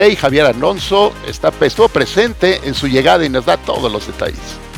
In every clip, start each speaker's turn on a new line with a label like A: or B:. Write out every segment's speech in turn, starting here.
A: Javier Alonso estuvo presente en su llegada y nos da todos los detalles.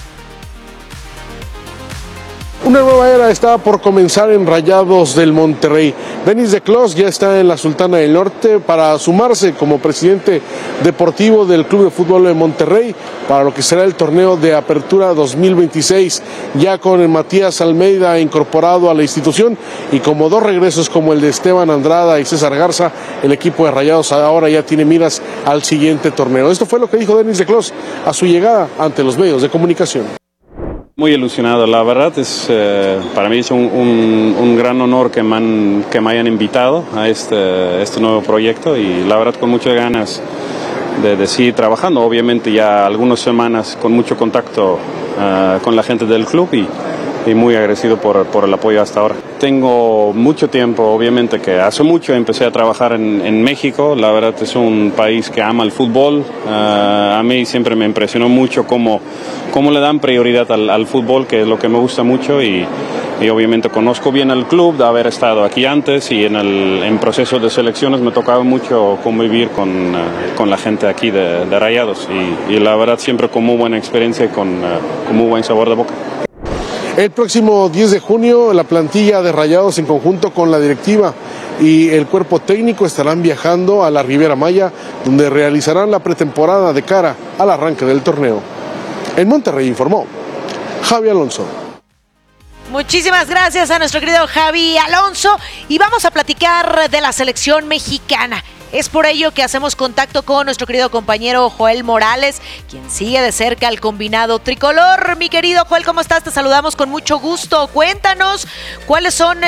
B: Una nueva era está por comenzar en Rayados del Monterrey. Denis de Clos ya está en la Sultana del Norte para sumarse como presidente deportivo del Club de Fútbol de Monterrey para lo que será el torneo de apertura 2026, ya con el Matías Almeida incorporado a la institución y como dos regresos como el de Esteban Andrada y César Garza, el equipo de Rayados ahora ya tiene miras al siguiente torneo. Esto fue lo que dijo Denis de Clos a su llegada ante los medios de comunicación.
C: Muy ilusionado, la verdad para mí es un gran honor que me hayan invitado a este nuevo proyecto y la verdad con muchas ganas de seguir trabajando, obviamente ya algunas semanas con mucho contacto con la gente del club y muy agradecido por el apoyo hasta ahora. Tengo mucho tiempo, obviamente que hace mucho empecé a trabajar en México, la verdad es un país que ama el fútbol, a mí siempre me impresionó mucho cómo le dan prioridad al fútbol, que es lo que me gusta mucho y obviamente conozco bien el club de haber estado aquí antes y en procesos de selecciones me tocaba mucho convivir con la gente aquí de Rayados y la verdad siempre con muy buena experiencia y con muy buen sabor de boca.
B: El próximo 10 de junio la plantilla de Rayados en conjunto con la directiva y el cuerpo técnico estarán viajando a la Riviera Maya, donde realizarán la pretemporada de cara al arranque del torneo. En Monterrey informó Javi Alonso.
D: Muchísimas gracias a nuestro querido Javi Alonso y vamos a platicar de la selección mexicana. Es por ello que hacemos contacto con nuestro querido compañero Joel Morales, quien sigue de cerca al combinado tricolor. Mi querido Joel, ¿cómo estás? Te saludamos con mucho gusto. Cuéntanos cuáles son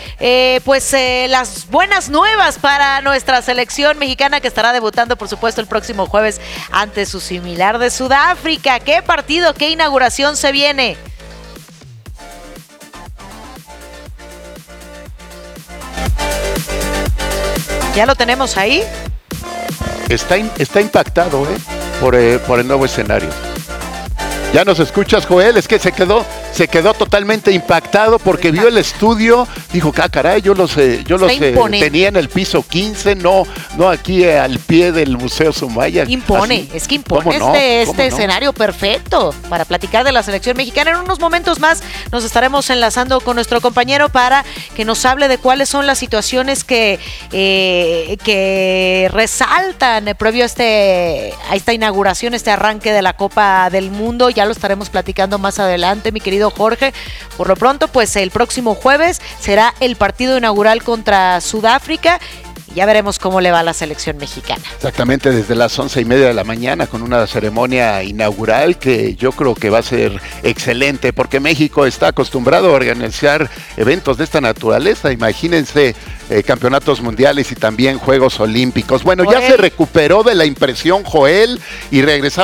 D: las buenas nuevas para nuestra selección mexicana que estará debutando, por supuesto, el próximo jueves ante su similar de Sudáfrica. ¿Qué partido, qué inauguración se viene? ¿Ya lo tenemos ahí?
A: Está impactado por el nuevo escenario. ¿Ya nos escuchas, Joel? Es que se quedó totalmente impactado porque vio el estudio, dijo, caray, yo los tenía en el piso 15, no aquí al pie del Museo Sumaya.
D: Impone, ¿así? Es que impone este escenario perfecto para platicar de la selección mexicana. En unos momentos más nos estaremos enlazando con nuestro compañero para que nos hable de cuáles son las situaciones que resaltan previo a esta inauguración, este arranque de la Copa del Mundo. Ya lo estaremos platicando más adelante, mi querido Jorge. Por lo pronto, pues el próximo jueves será el partido inaugural contra Sudáfrica. Ya veremos cómo le va a la selección mexicana.
A: Exactamente, desde las 11:30 de la mañana con una ceremonia inaugural que yo creo que va a ser excelente porque México está acostumbrado a organizar eventos de esta naturaleza. Imagínense campeonatos mundiales y también Juegos Olímpicos. Bueno, ya se recuperó de la impresión Joel y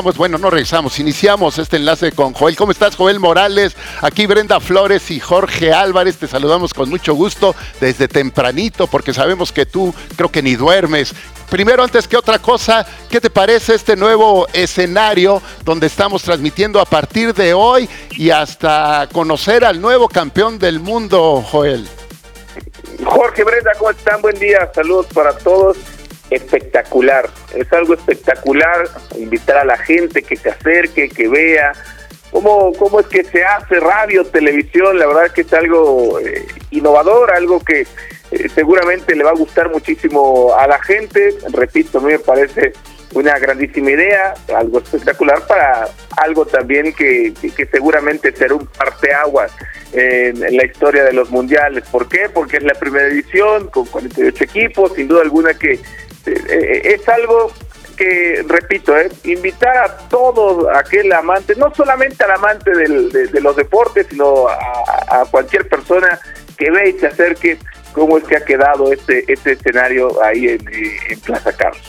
A: iniciamos este enlace con Joel. ¿Cómo estás, Joel Morales? Aquí Brenda Flores y Jorge Álvarez, te saludamos con mucho gusto desde tempranito porque sabemos que tú creo que ni duermes. Primero, antes que otra cosa, ¿qué te parece este nuevo escenario donde estamos transmitiendo a partir de hoy y hasta conocer al nuevo campeón del mundo, Joel?
E: Jorge, Brenda, ¿cómo están? Buen día, saludos para todos. Espectacular, es algo espectacular invitar a la gente que se acerque, que vea cómo es que se hace radio, televisión. La verdad es que es algo innovador, algo que seguramente le va a gustar muchísimo a la gente. Repito, a mí me parece una grandísima idea, algo espectacular para algo también que seguramente será un parteaguas en la historia de los mundiales. ¿Por qué? Porque es la primera edición con 48 equipos, sin duda alguna que es algo que, repito, invitar a todo aquel amante, no solamente al amante de los deportes, sino a cualquier persona que vea y se acerque cómo es que ha quedado este escenario ahí en Plaza Carlos.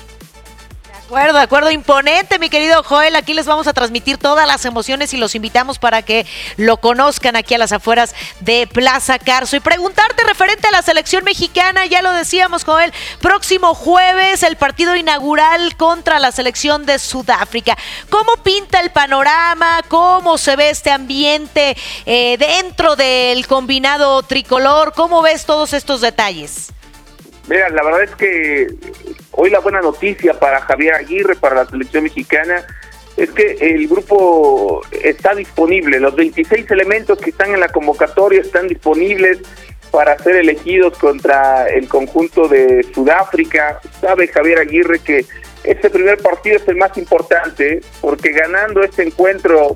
D: De acuerdo, imponente, mi querido Joel. Aquí les vamos a transmitir todas las emociones y los invitamos para que lo conozcan aquí a las afueras de Plaza Carso. Y preguntarte referente a la selección mexicana, ya lo decíamos, Joel, próximo jueves el partido inaugural contra la selección de Sudáfrica. ¿Cómo pinta el panorama? ¿Cómo se ve este ambiente dentro del combinado tricolor? ¿Cómo ves todos estos detalles?
E: Mira, la verdad es que hoy la buena noticia para Javier Aguirre, para la selección mexicana, es que el grupo está disponible. Los 26 elementos que están en la convocatoria están disponibles para ser elegidos contra el conjunto de Sudáfrica. Sabe Javier Aguirre que este primer partido es el más importante, porque ganando este encuentro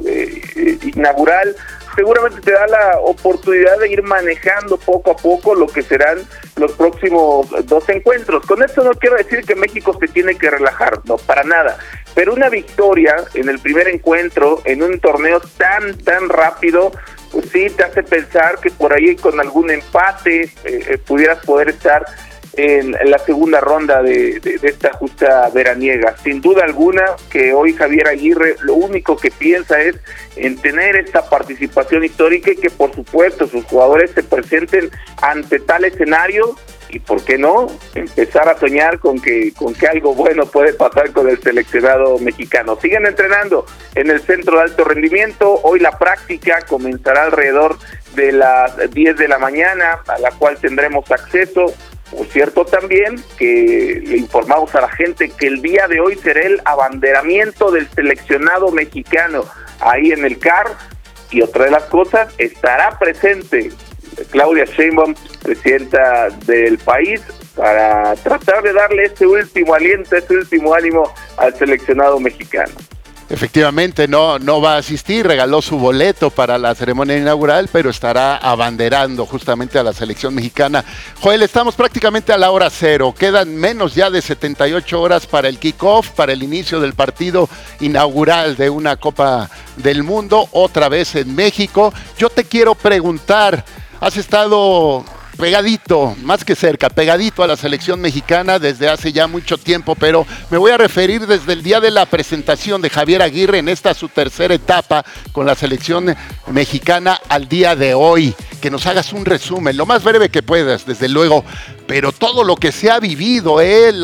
E: inaugural seguramente te da la oportunidad de ir manejando poco a poco lo que serán los próximos 2 encuentros. Con esto no quiero decir que México se tiene que relajar, no, para nada, pero una victoria en el primer encuentro, en un torneo tan rápido, pues sí te hace pensar que por ahí con algún empate pudieras poder estar en la segunda ronda de esta justa veraniega. Sin duda alguna que hoy Javier Aguirre lo único que piensa es en tener esta participación histórica y que por supuesto sus jugadores se presenten ante tal escenario y por qué no empezar a soñar con que algo bueno puede pasar con el seleccionado mexicano. Siguen entrenando en el centro de alto rendimiento. Hoy la práctica comenzará alrededor de las 10 de la mañana, a la cual tendremos acceso. Por cierto, también que le informamos a la gente que el día de hoy será el abanderamiento del seleccionado mexicano ahí en el CAR. Y otra de las cosas, estará presente Claudia Sheinbaum, presidenta del país, para tratar de darle ese último aliento, ese último ánimo al seleccionado mexicano.
A: Efectivamente, no va a asistir, regaló su boleto para la ceremonia inaugural, pero estará abanderando justamente a la selección mexicana. Joel, estamos prácticamente a la hora cero, quedan menos ya de 78 horas para el kickoff, para el inicio del partido inaugural de una Copa del Mundo, otra vez en México. Yo te quiero preguntar, has estado pegadito, más que cerca, pegadito a la selección mexicana desde hace ya mucho tiempo, pero me voy a referir desde el día de la presentación de Javier Aguirre en esta su tercera etapa con la selección mexicana al día de hoy. Que nos hagas un resumen, lo más breve que puedas, desde luego, pero todo lo que se ha vivido,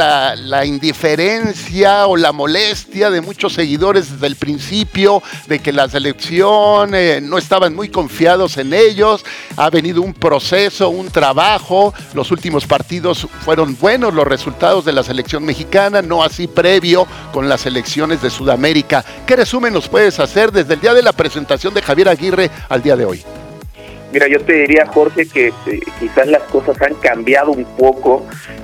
A: la indiferencia o la molestia de muchos seguidores desde el principio, de que la selección no estaban muy confiados en ellos, ha venido un proceso, un trabajo, los últimos partidos fueron buenos los resultados de la selección mexicana, no así previo con las selecciones de Sudamérica. ¿Qué resumen nos puedes hacer desde el día de la presentación de Javier Aguirre al día de hoy?
E: Mira, yo te diría, Jorge, que quizás las cosas han cambiado un poco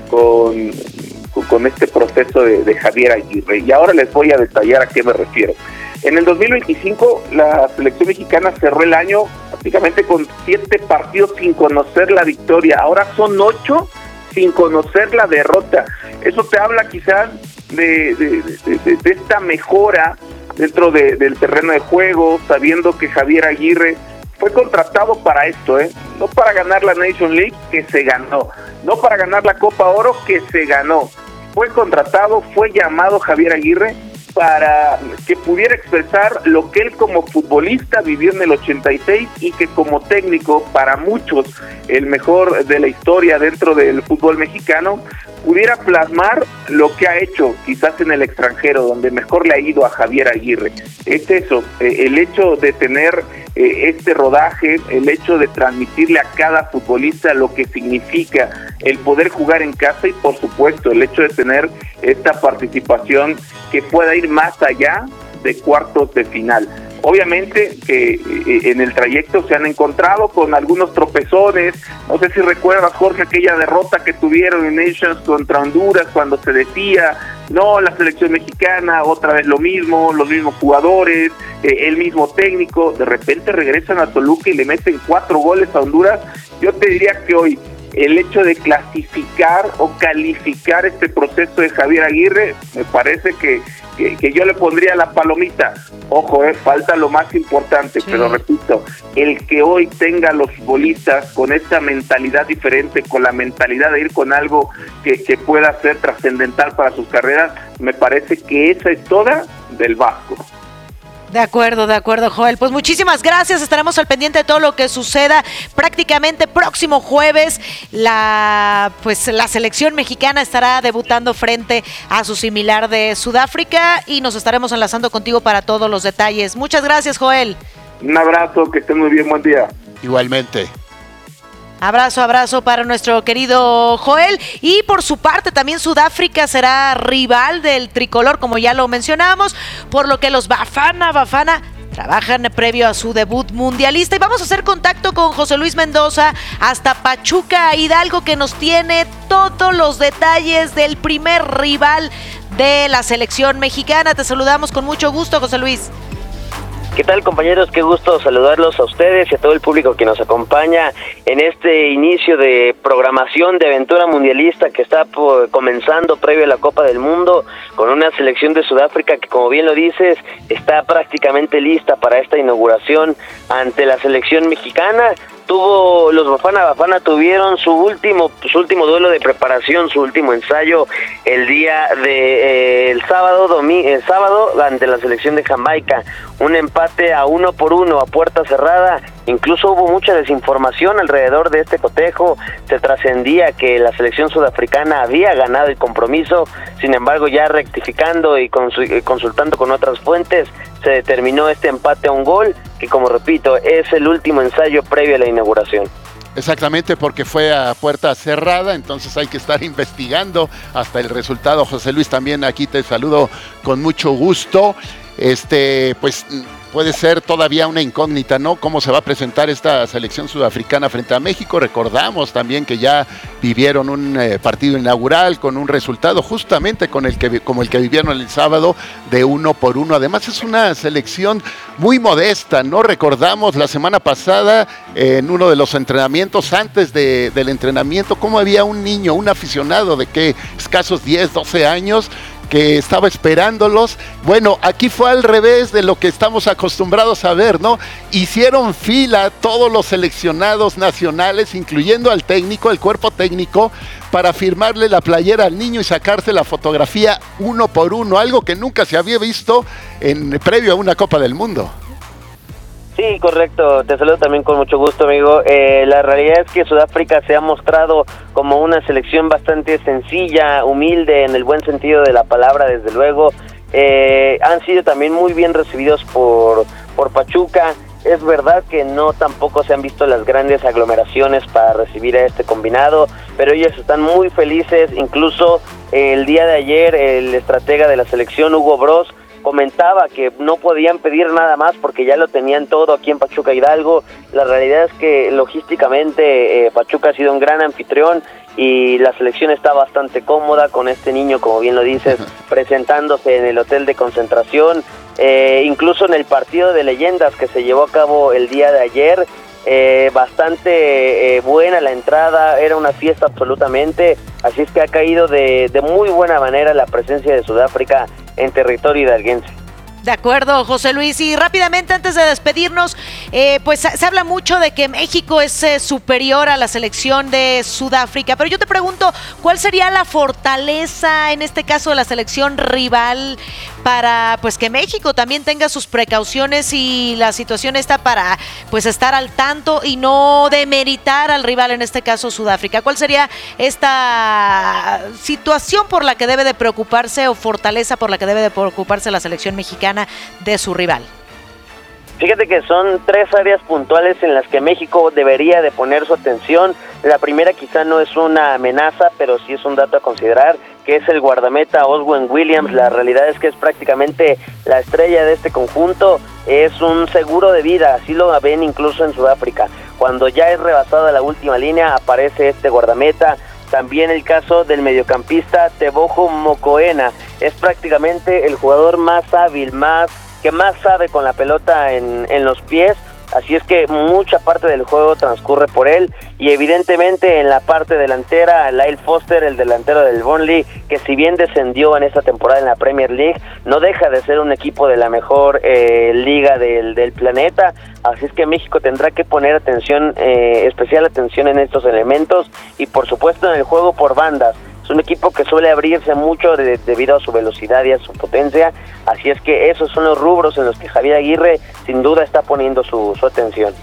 E: con este proceso de Javier Aguirre. Y ahora les voy a detallar a qué me refiero. En el 2025, la selección mexicana cerró el año prácticamente con 7 partidos sin conocer la victoria. Ahora son 8 sin conocer la derrota. Eso te habla quizás de esta mejora dentro del terreno de juego, sabiendo que Javier Aguirre fue contratado para esto, no para ganar la Nation League, que se ganó, no para ganar la Copa Oro, que se ganó. Fue contratado, fue llamado Javier Aguirre para que pudiera expresar lo que él como futbolista vivió en el 86 y que como técnico, para muchos, el mejor de la historia dentro del fútbol mexicano, pudiera plasmar lo que ha hecho quizás en el extranjero, donde mejor le ha ido a Javier Aguirre. Es eso, el hecho de tener este rodaje, el hecho de transmitirle a cada futbolista lo que significa el poder jugar en casa y por supuesto el hecho de tener esta participación que pueda ir más allá de cuartos de final. Obviamente que en el trayecto se han encontrado con algunos tropezones. No sé si recuerdas, Jorge, aquella derrota que tuvieron en Nations contra Honduras cuando se decía, no, la selección mexicana, otra vez lo mismo, los mismos jugadores, el mismo técnico. De repente regresan a Toluca y le meten 4 goles a Honduras. Yo te diría que hoy el hecho de clasificar o calificar este proceso de Javier Aguirre, me parece que yo le pondría la palomita. Ojo, falta lo más importante, sí. Pero repito, el que hoy tenga los futbolistas con esta mentalidad diferente, con la mentalidad de ir con algo que pueda ser trascendental para sus carreras, me parece que esa es toda del Vasco.
D: De acuerdo, Joel. Pues muchísimas gracias. Estaremos al pendiente de todo lo que suceda. Prácticamente próximo jueves, la selección mexicana estará debutando frente a su similar de Sudáfrica y nos estaremos enlazando contigo para todos los detalles. Muchas gracias, Joel.
E: Un abrazo, que estén muy bien, buen día.
A: Igualmente.
D: Abrazo para nuestro querido Joel. Y por su parte también Sudáfrica será rival del tricolor, como ya lo mencionábamos, por lo que los Bafana trabajan previo a su debut mundialista. Y vamos a hacer contacto con José Luis Mendoza hasta Pachuca, Hidalgo, que nos tiene todos los detalles del primer rival de la selección mexicana. Te saludamos con mucho gusto, José Luis.
F: ¿Qué tal, compañeros? Qué gusto saludarlos a ustedes y a todo el público que nos acompaña en este inicio de programación de aventura mundialista que está comenzando previo a la Copa del Mundo, con una selección de Sudáfrica que, como bien lo dices, está prácticamente lista para esta inauguración ante la selección mexicana. Los Bafana tuvieron su último duelo de preparación, su último ensayo el día de el sábado ante la selección de Jamaica. Un empate a 1-1 a puerta cerrada. Incluso hubo mucha desinformación alrededor de este cotejo. Se trascendía que la selección sudafricana había ganado el compromiso. Sin embargo, ya rectificando y consultando con otras fuentes, se determinó este empate a un gol, que, como repito, es el último ensayo previo a la inauguración.
A: Exactamente, porque fue a puerta cerrada, entonces hay que estar investigando hasta el resultado. José Luis, también aquí te saludo con mucho gusto. Pues puede ser todavía una incógnita, ¿no? ¿Cómo se va a presentar esta selección sudafricana frente a México? Recordamos también que ya vivieron un partido inaugural con un resultado justamente como el que vivieron el sábado, de 1-1. Además, es una selección muy modesta, ¿no? Recordamos la semana pasada en uno de los entrenamientos, antes del entrenamiento, cómo había un niño, un aficionado de escasos 10, 12 años, que estaba esperándolos. Bueno, aquí fue al revés de lo que estamos acostumbrados a ver, ¿no? Hicieron fila todos los seleccionados nacionales, incluyendo al técnico, el cuerpo técnico, para firmarle la playera al niño y sacarse la fotografía 1 por 1, algo que nunca se había visto previo a una Copa del Mundo.
F: Sí, correcto. Te saludo también con mucho gusto, amigo. La realidad es que Sudáfrica se ha mostrado como una selección bastante sencilla, humilde, en el buen sentido de la palabra, desde luego. Han sido también muy bien recibidos por Pachuca. Es verdad que no tampoco se han visto las grandes aglomeraciones para recibir a este combinado, pero ellos están muy felices. Incluso el día de ayer, el estratega de la selección, Hugo Broz, comentaba que no podían pedir nada más porque ya lo tenían todo aquí en Pachuca, Hidalgo. La realidad es que logísticamente Pachuca ha sido un gran anfitrión y la selección está bastante cómoda con este niño, como bien lo dices, presentándose en el hotel de concentración. Incluso en el partido de leyendas que se llevó a cabo el día de ayer, bastante buena la entrada, era una fiesta absolutamente, así es que ha caído de muy buena manera la presencia de Sudáfrica en territorio hidalguense.
D: De acuerdo, José Luis. Y rápidamente, antes de despedirnos, pues se habla mucho de que México es superior a la selección de Sudáfrica, pero yo te pregunto, ¿cuál sería la fortaleza, en este caso de la selección rival, para pues que México también tenga sus precauciones y la situación está para pues estar al tanto y no demeritar al rival, en este caso Sudáfrica? ¿Cuál sería esta situación por la que debe de preocuparse, o fortaleza por la que debe de preocuparse la selección mexicana de su rival?
F: Fíjate que son 3 áreas puntuales en las que México debería de poner su atención. La primera quizá no es una amenaza, pero sí es un dato a considerar, que es el guardameta Oswen Williams. La realidad es que es prácticamente la estrella de este conjunto, es un seguro de vida, así lo ven incluso en Sudáfrica. Cuando ya es rebasada la última línea, aparece este guardameta. También el caso del mediocampista Teboho Mokoena, es prácticamente el jugador más hábil, que más sabe con la pelota en los pies, así es que mucha parte del juego transcurre por él. Y evidentemente en la parte delantera, Lyle Foster, el delantero del Burnley, que si bien descendió en esta temporada en la Premier League, no deja de ser un equipo de la mejor liga del planeta, así es que México tendrá que poner especial atención en estos elementos, y por supuesto en el juego por bandas. Es un equipo que suele abrirse mucho debido a su velocidad y a su potencia, así es que esos son los rubros en los que Javier Aguirre sin duda está poniendo su atención.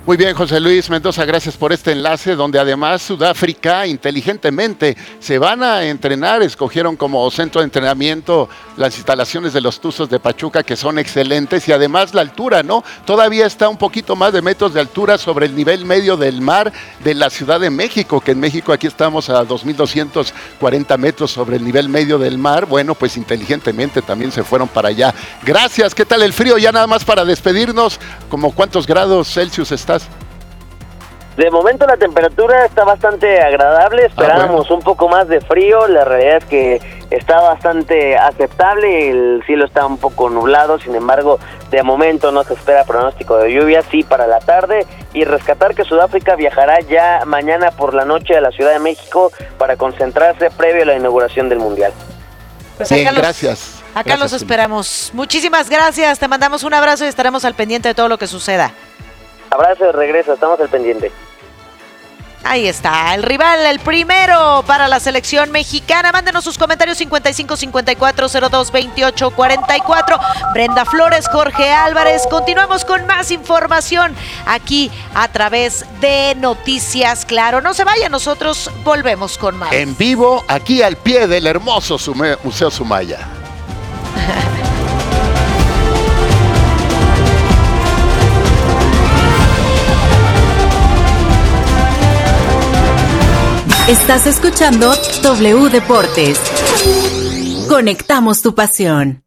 A: Muy bien, José Luis Mendoza, gracias por este enlace, donde además Sudáfrica inteligentemente se van a entrenar, escogieron como centro de entrenamiento las instalaciones de los Tuzos de Pachuca, que son excelentes, y además la altura, ¿no? Todavía está un poquito más de metros de altura sobre el nivel medio del mar de la Ciudad de México, que en México aquí estamos a 2.240 metros sobre el nivel medio del mar. Bueno, pues inteligentemente también se fueron para allá. Gracias, ¿qué tal el frío? Ya nada más para despedirnos, ¿como cuántos grados Celsius estás?
F: De momento la temperatura está bastante agradable, esperábamos un poco más de frío, la realidad es que está bastante aceptable, el cielo está un poco nublado, sin embargo, de momento no se espera pronóstico de lluvia, sí para la tarde, y rescatar que Sudáfrica viajará ya mañana por la noche a la Ciudad de México para concentrarse previo a la inauguración del Mundial.
D: Pues
A: bien, gracias.
D: Acá los esperamos. Muchísimas gracias, te mandamos un abrazo y estaremos al pendiente de todo lo que suceda.
F: Abrazo de regreso, estamos al pendiente.
D: Ahí está, el rival, el primero para la selección mexicana. Mándenos sus comentarios 55-54-02-28-44. Brenda Flores, Jorge Álvarez. Continuamos con más información aquí a través de Noticias Claro. No se vayan, nosotros volvemos con más.
A: En vivo, aquí al pie del hermoso Museo Sumaya.
G: Estás escuchando W Deportes. Conectamos tu pasión.